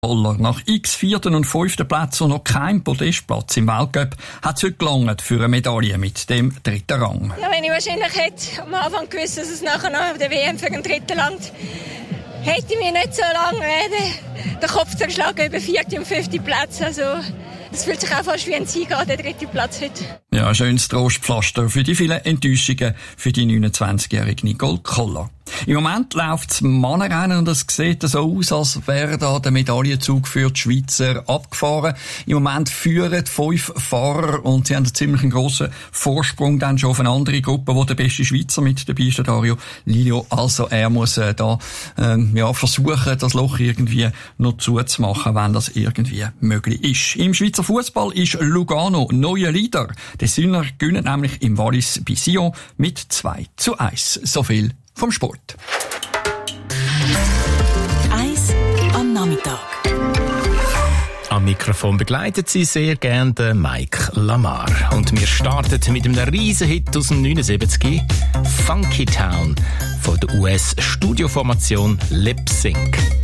Nach x 4. und 5. Platz und noch kein Podestplatz im Weltcup hat es heute gelangt für eine Medaille mit dem 3. Rang. Ja, wenn ich wahrscheinlich hätte am Anfang gewusst, dass es nachher noch auf der WM für den 3. langt, hätte ich mir nicht so lange den Kopf zerschlagen über 4. und 5. Platz. Also, es fühlt sich auch fast wie ein Sieg an, der 3. Platz heute. Ja, ein schönes Trostpflaster für die vielen Enttäuschungen für die 29-jährige Nicole Koller. Im Moment läuft das Mannenrennen und es sieht so aus, als wäre da der Medaillenzug für die Schweizer abgefahren. Im Moment führen 5 Fahrer und sie haben einen ziemlich grossen Vorsprung dann schon auf eine andere Gruppe, wo der beste Schweizer mit dabei ist, der Dario Lilio. Also er muss versuchen, das Loch irgendwie noch zuzumachen, wenn das irgendwie möglich ist. Im Schweizer Fußball ist Lugano neuer Leader. Die Sünder gewinnen nämlich im Wallis bei Sion mit 2:1. So viel vom Sport. 1 am Nachmittag. Am Mikrofon begleitet sie sehr gerne den Mike Lamar. Und wir starten mit einem Riesenhit aus dem 79, Funky Town, von der US-Studioformation Lip Sync.